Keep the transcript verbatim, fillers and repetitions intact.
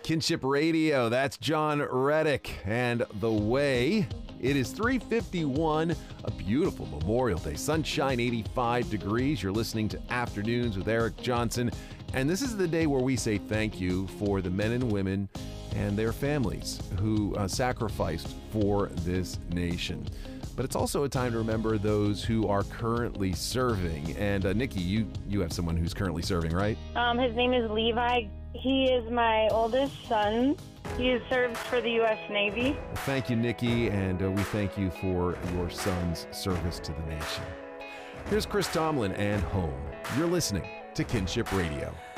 Kinship Radio, that's John Reddick. And The Way, it is three fifty-one, a beautiful Memorial Day. Sunshine, eighty-five degrees. You're listening to Afternoons with Eric Johnson. And this is the day where we say thank you for the men and women and their families who uh, sacrificed for this nation. But it's also a time to remember those who are currently serving. And uh, Nikki, you, you have someone who's currently serving, right? Um, his name is Levi. He is my oldest son. He has served for the U S Navy. Well, thank you, Nikki, and uh, we thank you for your son's service to the nation. Here's Chris Tomlin and Home. You're listening to Kinship Radio.